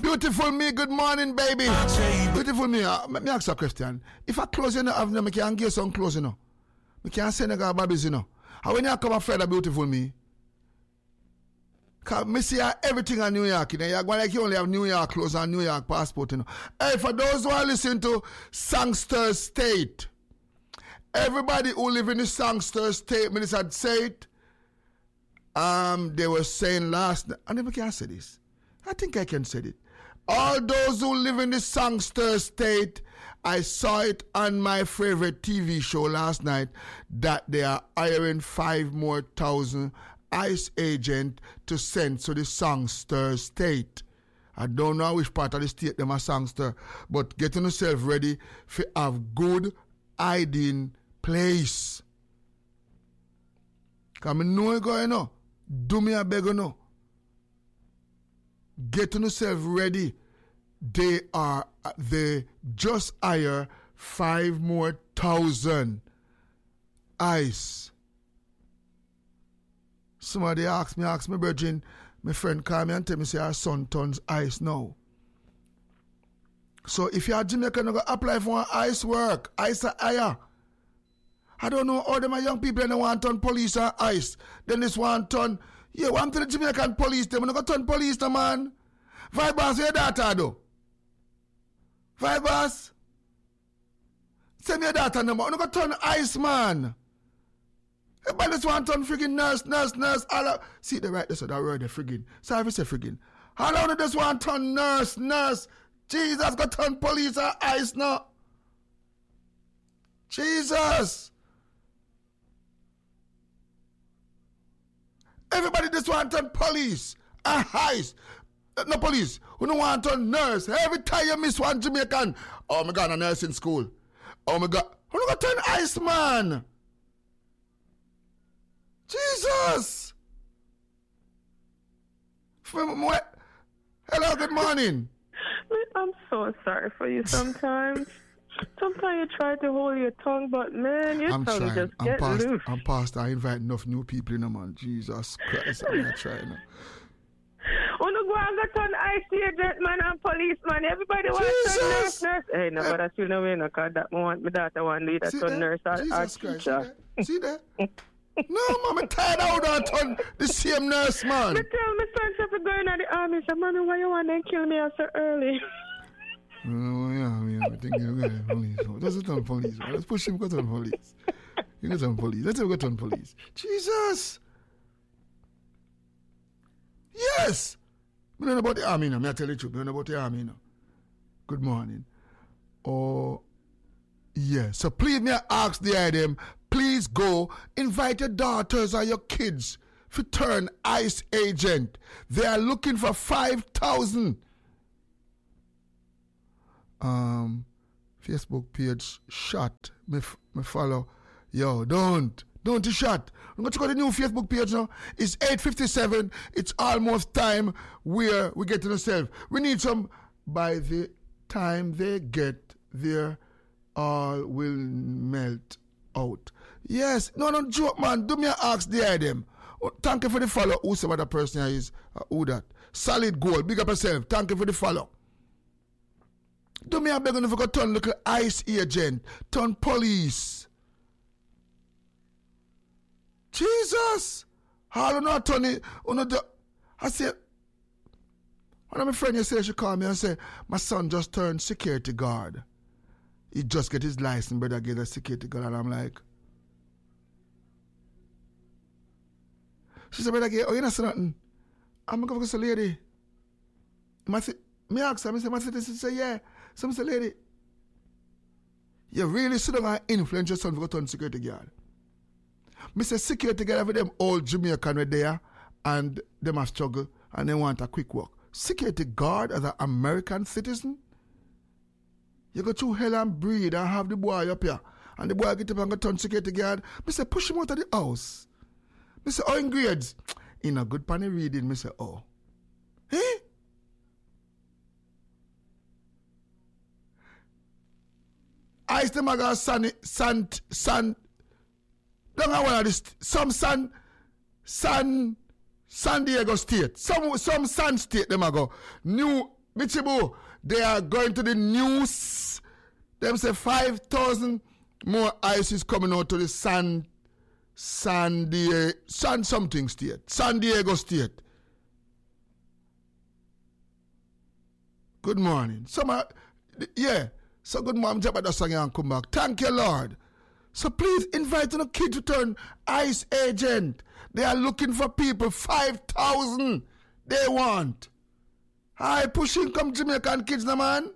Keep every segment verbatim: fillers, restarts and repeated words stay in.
Beautiful me, good morning, baby. Beautiful me, uh, let me ask you a question. If I close in the avenue, I can get some close, you know. I can send a guy babies, you know. How when you come a friend, beautiful me? Cause me see everything in New York, you know. You're going like you only have New York clothes and New York passport, you know. Hey, for those who are listening to Sangster State, everybody who live in the Sangster State, Minister say it. Um, they were saying last night, I never can say this. I think I can say it. All those who live in the Sangster State, I saw it on my favorite T V show last night that they are hiring five more thousand ICE agent to send to the Sangster State. I don't know which part of the state them are Sangster, but getting yourself ready for have good hiding place. Come I know you going on. Do me a beg no. Getting yourself ready. They are they just hire five more thousand ICE. Somebody asked me, asked me, Virgin, my friend called me and tell me, say, our son turns ICE now. So if you are Jamaican, you go apply for ICE work, ICE hire. I don't know all them are young people and they want to turn police or ICE. Then this one turn, yeah, I'm to the Jamaican police, them, I'm going to turn police, the man. Vibers, your daughter, though. Vibers, send me your daughter number, I'm going to turn ICE, man. Everybody just want to turn friggin' nurse, nurse, nurse. All of, see, they write this, so that word, they friggin'. Sorry if I say friggin'. How long do just want to turn nurse, nurse? Jesus, got turn police or ICE now. Jesus. Everybody just want to turn police or ICE. No police. Who don't want to turn nurse. Every time you miss one Jamaican. Oh my God, a nurse in school. Oh my God. Who don't turn ICE, man? Jesus! Hello, good morning. I'm so sorry for you sometimes. Sometimes you try to hold your tongue, but man, your I'm tongue trying. just I'm get past, loose. I'm past. I invite enough new people in, man. Jesus Christ, I'm not trying. Oh, no, go and go turn I C agent, man, and policeman. Everybody wants to turn nurse, nurse. Hey, no, but I still know we no cause that I want my daughter want to lead a turn nurse or, Jesus or Christ, teacher. See that? See that? No, man, I'm tired out of turn the same nurse, man. Me tell my son if you're going to the army, say, mommy, why you want to kill me so early? Oh, yeah, yeah, I think you're going to police. Let's go to police. Let's push him, go to the police. You go to the police. Let's go to the police. Jesus. Yes. I don't know about the army now. I tell you the truth. I don't know about the army now. Good morning. Oh, yeah. So please, may I ask the item, please go invite your daughters or your kids to turn ICE agent. They are looking for five thousand. Um, Facebook page shot. Me, me follow. Yo, don't. Don't you shot. I'm going to go to the new Facebook page now. It's eight fifty-seven. It's almost time where we get to ourselves. We need some. By the time they get there, all will melt out. Yes. No, no joke, man. Do me a ask the item. Oh, thank you for the follow. Who some other person is? Uh, who that? Solid gold. Big up yourself. Thank you for the follow. Do me a beg if you go turn little ICE agent. Turn police. Jesus! How do not turn it? I say, one of my friends yesterday, she called me and said, my son just turned security guard. He just get his license, brother, get a security guard. And I'm like, she said, brother, oh, you know something? I'm going to go to the lady. I say, me ask her, I say, my citizen, she say, yeah. So I say, lady, you really sit down and influence your son to go turn security guard. Mister Security guard for them old Jamaican were there and them have struggle and they want a quick work. Security guard as an American citizen? You go through hell and breathe and have the boy up here. And the boy get up and go turn security guard. Mister push him out of the house. Mister oh, in grades. In a good panny reading, Mister oh. Eh? I used to make a sun, sun, sun, don't know one of this, some San, San, San Diego State, some some San State, them go. New Michibu, they are going to the news. Them say five thousand more ice is coming out to the San, San, Diego, San something state. San Diego state. Good morning. Some yeah. So good morning. Jabba the song and come back. Thank you, Lord. So please invite the kid to turn ICE agent. They are looking for people. five thousand they want. Hi, pushing come Jamaican kids, na man.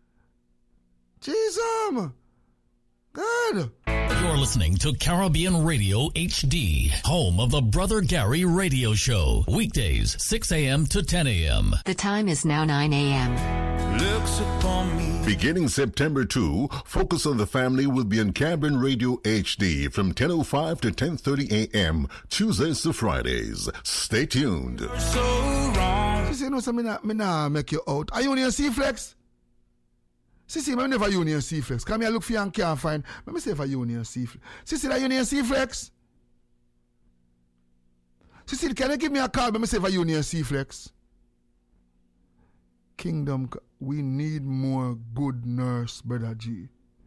Jesus. God. You're listening to Caribbean Radio H D, home of the Brother Gary Radio Show. Weekdays, six a.m. to ten a.m. The time is now nine a.m. Looks upon me. Beginning September second, Focus on the Family will be on Caribbean Radio H D from ten oh five to ten thirty a.m. Tuesdays to Fridays. Stay tuned. So wrong. She say, no, so me nah, me nah make you out. Are you on your C-Flex? Sissy, I never Union C-Flex. Come here, look for you and can't find. Let me say for Union C-Flex. Sissy, that Union C-Flex? Sissy, can you give me a call? Let me say for Union C-Flex. Kingdom, we need more good nurse, Brother G.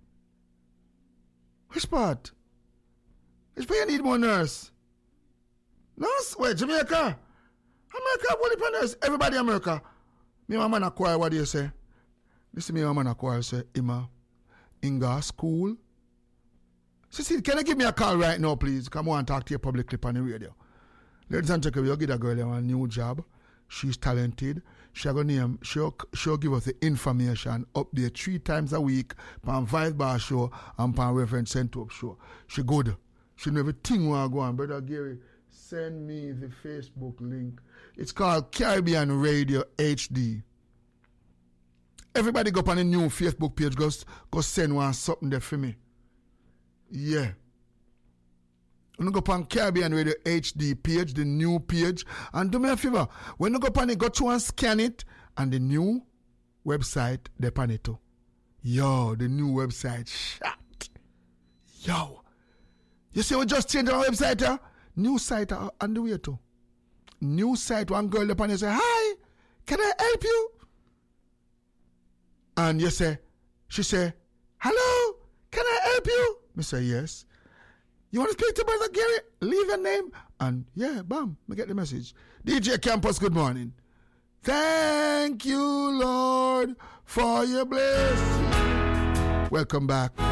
Which part? Which part you need more nurse? Nurse? Wait, Jamaica? America, what is nurse? Everybody America. Me and my man acquire, what do you say? Listen, me and my man acquire, say, Ima, Inga, school. Sissy, can you give me a call right now, please? Come on and talk to you publicly on the radio. Ladies and gentlemen, we'll give that girl a new job. She's talented. She'll go name, she'll, she'll give us the information update three times a week on Vice Bar Show and on Reverend Sentop Show. She good. She know everything will go on. Brother Gary, send me the Facebook link. It's called Caribbean Radio H D. Everybody go up on the new Facebook page. Go, go send one something there for me. Yeah. When you go up on Caribbean Radio H D page, the new page, and do me a favor. When you go up on it, go through and scan it, and the new website, they pan it too. Yo, the new website, shot. Yo. You see, we just changed our website, huh? New site uh, on the way too. New site, one girl up on you say, hi, can I help you? And you say, she say, hello, can I help you? Me say, yes. You want to speak to Brother Gary? Leave your name. And yeah, bam, me get the message. D J Campus, good morning. Thank you, Lord, for your blessing. Welcome back.